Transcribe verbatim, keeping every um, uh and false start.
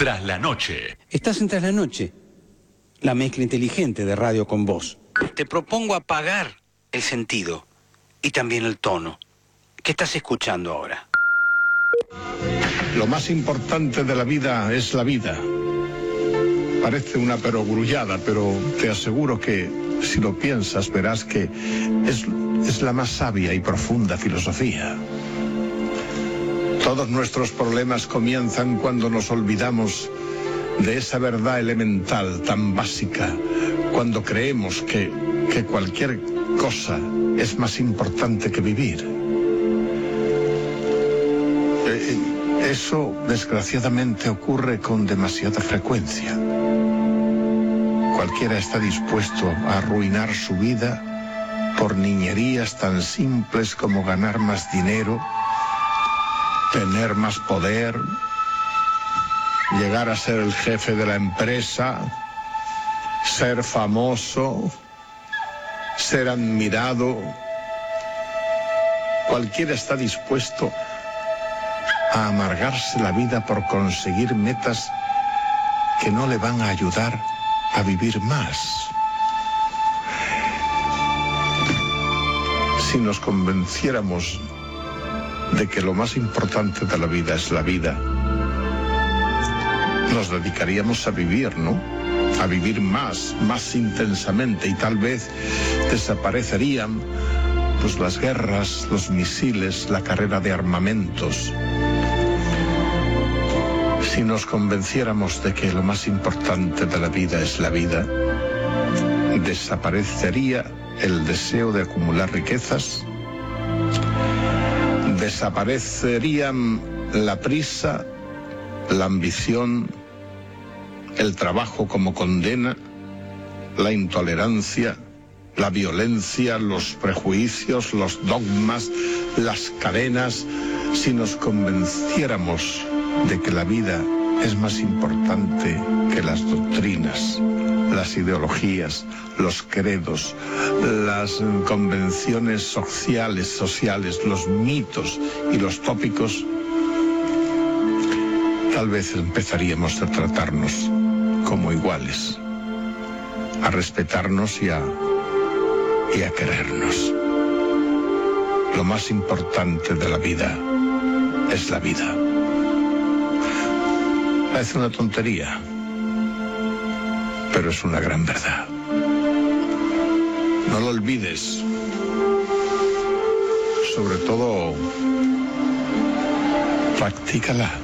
Tras la Noche. Estás en Tras la Noche, la mezcla inteligente de radio con voz. Te propongo apagar el sentido y también el tono. ¿Qué estás escuchando ahora? Lo más importante de la vida es la vida. Parece una perogrullada, pero te aseguro que si lo piensas verás que es, es la más sabia y profunda filosofía. Todos nuestros problemas comienzan cuando nos olvidamos de esa verdad elemental tan básica, cuando creemos que, que cualquier cosa es más importante que vivir. Eh, eso, desgraciadamente, ocurre con demasiada frecuencia. Cualquiera está dispuesto a arruinar su vida por niñerías tan simples como ganar más dinero, tener más poder, llegar a ser el jefe de la empresa, ser famoso, ser admirado. Cualquiera está dispuesto a amargarse la vida por conseguir metas que no le van a ayudar a vivir más. Si nos convenciéramos de que lo más importante de la vida es la vida, nos dedicaríamos a vivir, ¿no? A vivir más, más intensamente, y tal vez desaparecerían pues las guerras, los misiles, la carrera de armamentos. Si nos convenciéramos de que lo más importante de la vida es la vida, desaparecería el deseo de acumular riquezas, desaparecerían la prisa, la ambición, el trabajo como condena, la intolerancia, la violencia, los prejuicios, los dogmas, las cadenas. Si nos convenciéramos de que la vida es más importante que las doctrinas, las ideologías, los credos, las convenciones sociales, sociales, los mitos y los tópicos, tal vez empezaríamos a tratarnos como iguales, a respetarnos y a, y a querernos. Lo más importante de la vida es la vida. Parece una tontería, pero es una gran verdad. No lo olvides. Sobre todo, practícala.